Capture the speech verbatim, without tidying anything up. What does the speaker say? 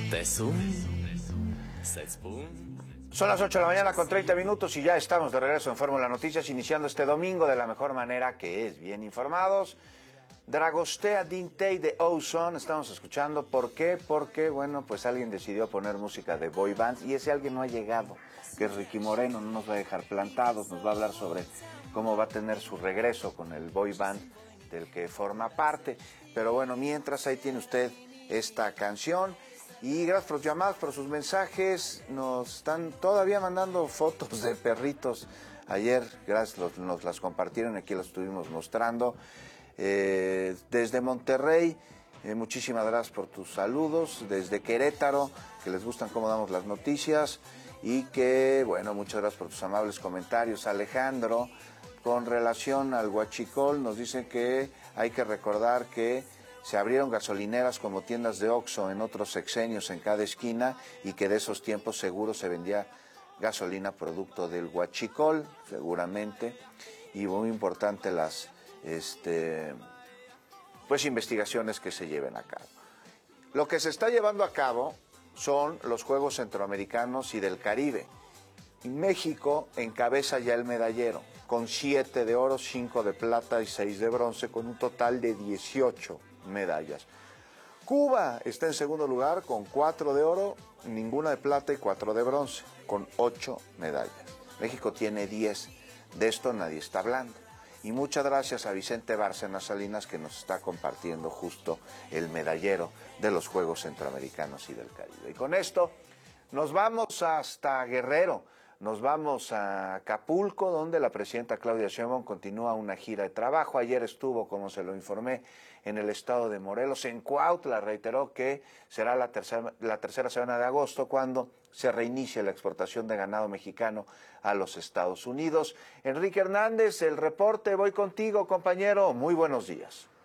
Son las ocho de la mañana con treinta minutos y ya estamos de regreso en Fórmula Noticias, iniciando este domingo de la mejor manera, que es bien informados. Dragostea Dintei de Ozone, estamos escuchando. ¿Por qué? Porque, bueno, pues alguien decidió poner música de boy bands y ese alguien no ha llegado, que es Ricky Moreno. No nos va a dejar plantados, nos va a hablar sobre cómo va a tener su regreso con el boy band del que forma parte. Pero bueno, mientras, ahí tiene usted esta canción. Y gracias por los llamados, por sus mensajes. Nos están todavía mandando fotos de perritos. Ayer, gracias, los, nos las compartieron, aquí las estuvimos mostrando. Eh, desde Monterrey, eh, muchísimas gracias por tus saludos. Desde Querétaro, que les gustan cómo damos las noticias. Y que, bueno, muchas gracias por tus amables comentarios. Alejandro, con relación al huachicol, nos dice que hay que recordar que se abrieron gasolineras como tiendas de Oxxo en otros sexenios en cada esquina y que de esos tiempos seguro se vendía gasolina producto del huachicol, seguramente. Y muy importante las este, pues investigaciones que se lleven a cabo. Lo que se está llevando a cabo son los Juegos Centroamericanos y del Caribe. Y México encabeza ya el medallero, con siete de oro, cinco de plata y seis de bronce, con un total de dieciocho medallas. Cuba está en segundo lugar con cuatro de oro, ninguna de plata y cuatro de bronce, con ocho medallas. México tiene diez, de esto nadie está hablando. Y muchas gracias a Vicente Bárcenas Salinas, que nos está compartiendo justo el medallero de los Juegos Centroamericanos y del Caribe. Y con esto nos vamos hasta Guerrero. Nos vamos a Acapulco, donde la presidenta Claudia Sheinbaum continúa una gira de trabajo. Ayer estuvo, como se lo informé, en el estado de Morelos. En Cuautla reiteró que será la tercera, la tercera semana de agosto cuando se reinicie la exportación de ganado mexicano a los Estados Unidos. Enrique Hernández, el reporte. Voy contigo, compañero. Muy buenos días.